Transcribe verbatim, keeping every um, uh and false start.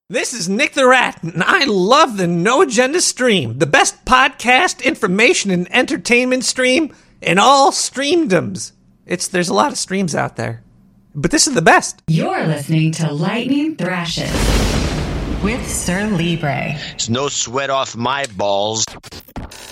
This is Nick the Rat, and I love the No Agenda stream, the best podcast, information, and entertainment stream in all streamdoms. It's there's a lot of streams out there, but this is the best. You're listening to Lightning Thrashes with Sir Libre. It's no sweat off my balls.